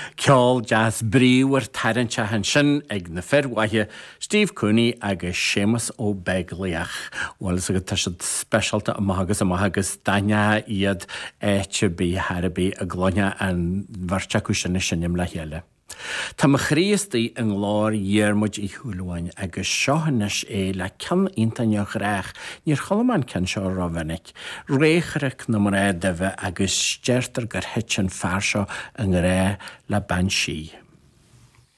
Ceol jazz bríúar tarrant an sin ag na ferhaithe Steve Cooney agus Seamus ó Begliach. Bhil go tá specialta amachgus daine iad éite bí Harabí a glóine an bharteachú sinna sinnim le héile. Tá mo chríostaí an glár dhearmid I thuúlain agus seohanais le cean intaneach réach níor cholaman cen seo rohannic. Récharic na mar dibh agus steirtar gur hitin fearseo an ré le Banshee.